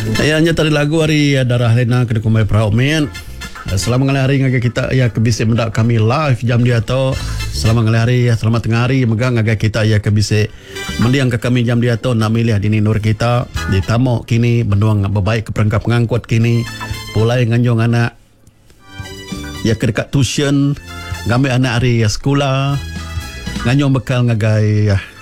Ayahnya tadi lagu hari darah lena kena kumai prau men. Selama ngalih hari ngagai kita ya kebise mendak kami live jam dia to. Selama ngalih hari ya selamat tengah hari megang ngagai kita ya kebise mendiang ke kami jam dia to nak milih dini nur kita di tamu kini benduang berbaik ke perangkap pengangkut kini pulai nganjong anak ya ke dekat tuition ngambil anak hari ya sekolah nganjong bekal ngagai ya